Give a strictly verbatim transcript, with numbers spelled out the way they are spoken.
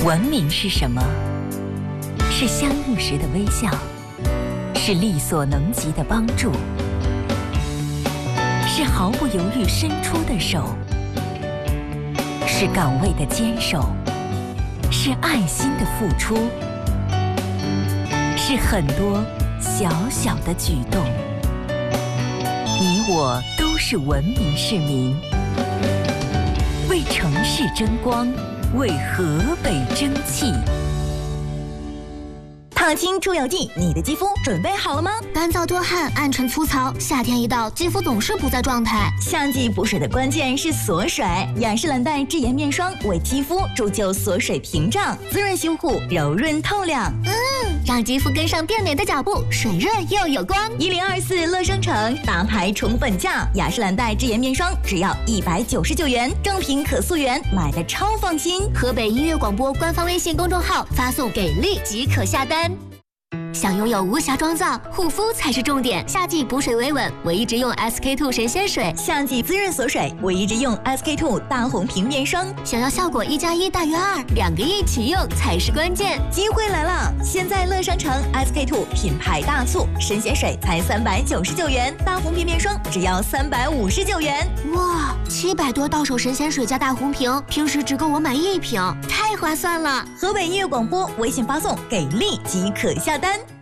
文明是什么？是相遇时的微笑，是力所能及的帮助，是毫不犹豫伸出的手，是岗位的坚守，是爱心的付出，是很多小小的举动。你我都是文明市民，为城市争光，为河北争气。 烫青出油剂，你的肌肤准备好了吗？ 干燥多汗、暗沉粗糙，夏天一到，肌肤总是不在状态。 夏季补水的关键是锁水，雅诗兰黛智妍面霜为肌肤铸就锁水屏障，滋润修护，柔润透亮。 嗯，让肌肤跟上变美的脚步，水润又有光。 一零二四乐商城大牌宠粉价，雅诗兰黛智妍面霜只要一百九十九元，正品可溯源，买的超放心。 河北音乐广播官方微信公众号发送给力即可下单。想拥有无瑕妆造，护肤才是重点。夏季补水维稳，我一直用 S K two 神仙水； 夏季滋润锁水，我一直用 S K two 大红瓶面霜。 想要效果一加一大于二，两个一起用才是关键。 机会来了！现在乐商城 S K two 品牌大促，神仙水才三百九十九元，大红瓶面霜只要三百五十九元。 哇，七百多到手神仙水加大红瓶，平时只够我买一瓶，太划算了！ 河北音乐广播微信发送给力即可下单。